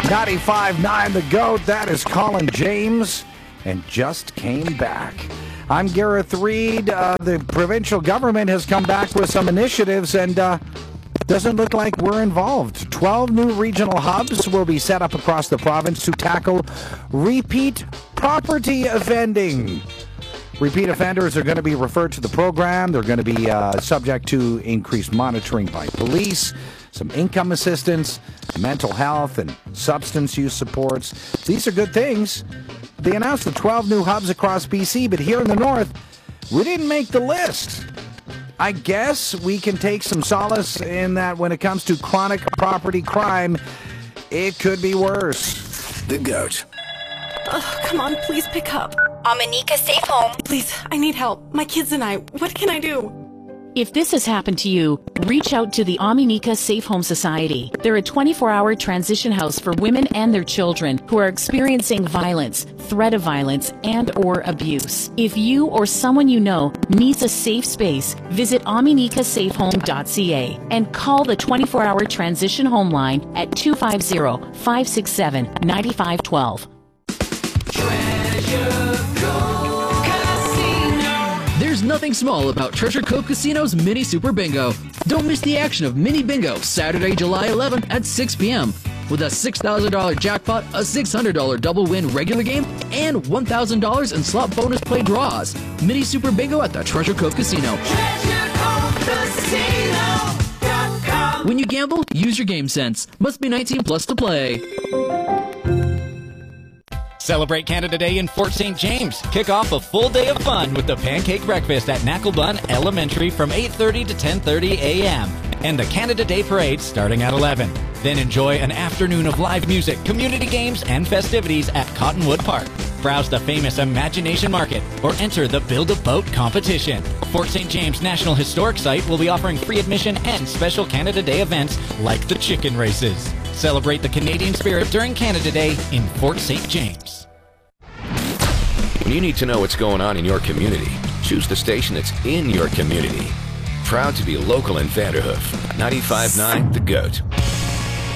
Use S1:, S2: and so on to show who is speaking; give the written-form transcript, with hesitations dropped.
S1: 95.9 The GOAT. That is Colin James, and just came back. I'm Gareth Reed. The provincial government has come back with some initiatives, and doesn't look like we're involved. 12 new regional hubs will be set up across the province to tackle repeat property offending. Repeat offenders are going to be referred to the program. They're going to be subject to increased monitoring by police, some income assistance, mental health and substance use supports. These are good things. They announced the 12 new hubs across BC, but here in the north, we didn't make the list. I guess we can take some solace in that when it comes to chronic property crime, it could be worse.
S2: The GOAT.
S3: Oh, come on, please pick up.
S4: Amanika Safe Home.
S3: Please, I need help. My kids and I. What can I do?
S5: If this has happened to you, reach out to the Amanika Safe Home Society. They're a 24-hour transition house for women and their children who are experiencing violence, threat of violence, and or abuse. If you or someone you know needs a safe space, visit amanikasafehome.ca and call the 24-hour transition home line at 250-567-9512.
S6: There's nothing small about Treasure Cove Casino's Mini Super Bingo. Don't miss the action of Mini Bingo Saturday, July 11th at 6 p.m. with a $6,000 jackpot, a $600 double win regular game, and $1,000 in slot bonus play draws. Mini Super Bingo at the Treasure Cove Casino. TreasureCoveCasino.com. When you gamble, use your game sense. Must be 19 plus to play.
S7: Celebrate Canada Day in Fort St. James. Kick off a full day of fun with the Pancake Breakfast at Nackelbun Elementary from 8:30 to 10:30 a.m. and the Canada Day Parade starting at 11. Then enjoy an afternoon of live music, community games, and festivities at Cottonwood Park. Browse the famous Imagination Market or enter the Build-A-Boat competition. Fort St. James National Historic Site will be offering free admission and special Canada Day events like the chicken races. Celebrate the Canadian spirit during Canada Day in Fort St. James.
S2: When you need to know what's going on in your community, choose the station that's in your community. Proud to be local in Vanderhoof. 95.9 The GOAT.